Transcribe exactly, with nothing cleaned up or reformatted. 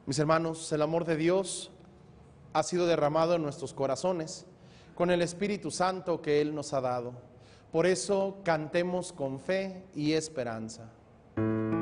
Mis hermanos, el amor de Dios ha sido derramado en nuestros corazones con el Espíritu Santo que Él nos ha dado. Por eso cantemos con fe y esperanza.